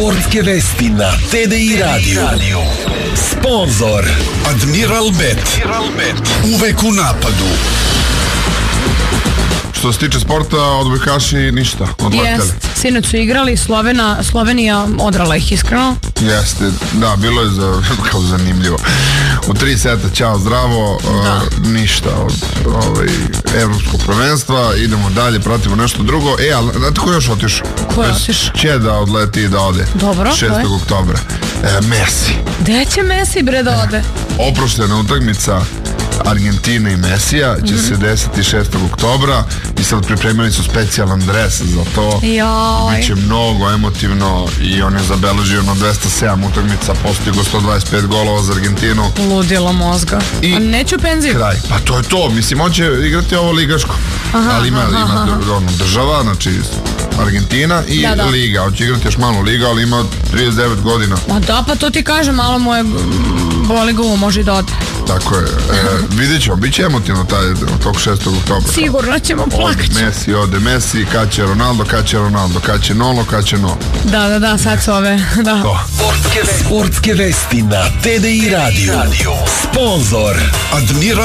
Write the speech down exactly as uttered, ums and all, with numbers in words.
Sportske vesti na T D I radiju. Sponzor Admiral Bet. Uvek u napadu. Što se tiče sporta, odbojkaši ništa, odleteli. Jest, sinoć su igrali, Slovena, Slovenija odrala ih iskreno. Jeste, da, bilo je za, kao zanimljivo. U tri seta, ćao, zdravo, uh, ništa od ovaj, evropskog prvenstva, idemo dalje, pratimo nešto drugo. E, ali, znate ko je još otišao? Ko je otišao? Će da odleti i da ode. Dobro, šestog oktobra. E, Messi. Gde će Messi bre da ode? Oproštena utakmica Argentine i Mesija će mm-hmm. se desiti šestog oktobra i sad pripremili su specijalan dres za to. Joj. Biće mnogo emotivno i on je zabeležio na dvesta sedam utakmica, postigao sto dvadeset pet golova za Argentinu. Ludilo mozga. I a neću penziju. Kraj. Pa to je to. Mislim, on će igrati ovo ligaško. Aha, ali ima, aha, ima aha. Ono, država, znači Argentina i da, da. Liga. On će igrati još malo liga, ali ima trideset devet godina. Ma da, pa to ti kažem, malo moje boli gumu, može i da ode. Tako je. E, vidjet ćemo, bit će emotivno taj, tog šestog oktobra. Sigurno ćemo plakati. Ode Messi, ode Messi, kad će Ronaldo, kad će Ronaldo, kad će Nolo, kad će Nolo. Da, da, da, sad su ove, da. To. Sportske, sportske vesti na T D I radiju. Sponzor Admiral